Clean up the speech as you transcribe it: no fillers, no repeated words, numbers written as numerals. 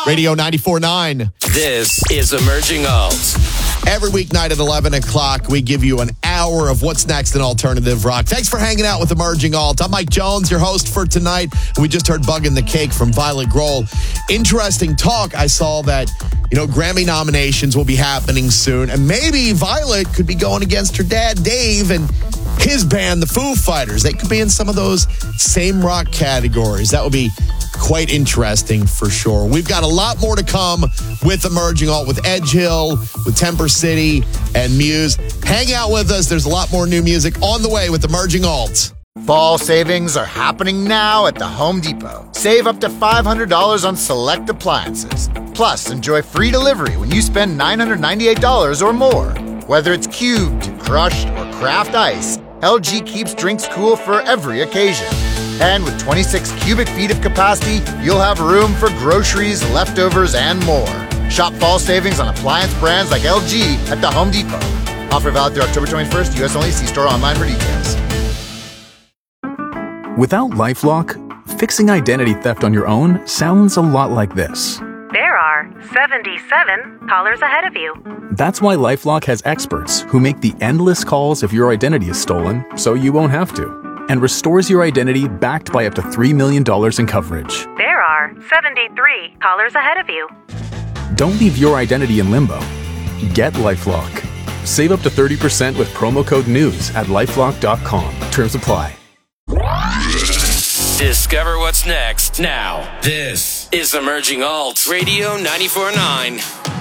Radio 94.9. This is Emerging Alt. Every weeknight at 11 o'clock, we give you an hour of what's next in alternative rock. Thanks for hanging out with Emerging Alt. I'm Mike Jones, your host for tonight. We just heard Buggin' the Cake from Violet Grohl. Interesting talk. I saw that, Grammy nominations will be happening soon. And maybe Violet could be going against her dad, Dave, and his band, the Foo Fighters. They could be in some of those same rock categories. That would be quite interesting for sure. We've got a lot more to come with Emerging Alt, with Edge Hill, with Temper City, and Muse. Hang out with us. There's a lot more new music on the way with Emerging Alt. Fall savings are happening now at the Home Depot. Save up to $500 on select appliances. Plus, enjoy free delivery when you spend $998 or more. Whether it's cubed, crushed, or craft ice, LG keeps drinks cool for every occasion. And with 26 cubic feet of capacity, you'll have room for groceries, leftovers, and more. Shop fall savings on appliance brands like LG at the Home Depot. Offer valid through October 21st, U.S. only. See store online for details. Without LifeLock, fixing identity theft on your own sounds a lot like this. There are 77 callers ahead of you. That's why LifeLock has experts who make the endless calls if your identity is stolen, so you won't have to, and restores your identity backed by up to $3 million in coverage. There are 73 callers ahead of you. Don't leave your identity in limbo. Get LifeLock. Save up to 30% with promo code NEWS at LifeLock.com. Terms apply. Discover what's next now. This is Emerging Alt, Radio 94.9.